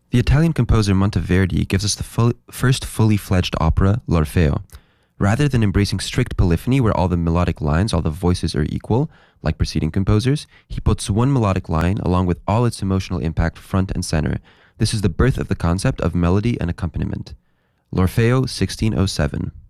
The Italian composer Monteverdi gives us the first fully fledged opera, L'Orfeo. Rather than embracing strict polyphony where all the melodic lines, all the voices are equal, like preceding composers, he puts one melodic line along with all its emotional impact front and center. This is the birth of the concept of melody and accompaniment. L'Orfeo, 1607.